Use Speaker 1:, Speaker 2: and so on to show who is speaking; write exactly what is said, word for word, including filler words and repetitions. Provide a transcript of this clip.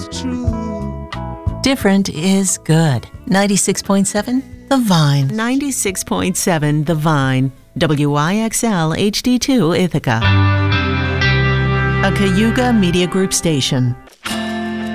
Speaker 1: was true.
Speaker 2: Different is good. ninety-six point seven The Vine.
Speaker 3: ninety-six point seven The Vine. W I X L H D two Ithaca. A Cayuga Media Group station.